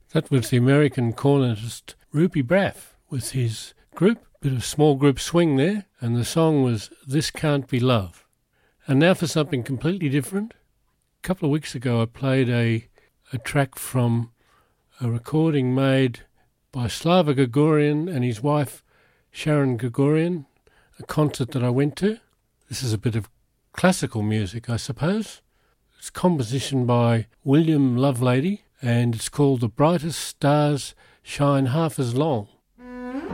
That was the American cornetist Ruby Braff with his group, bit of small group swing there, and the song was This Can't Be Love. And now for something completely different. A couple of weeks ago I played a track from a recording made by Slava Gregorian and his wife Sharon Gregorian, a concert that I went to. This is a bit of classical music, I suppose. It's composition by William Lovelady, and it's called The Brightest Stars Shine Half as Long.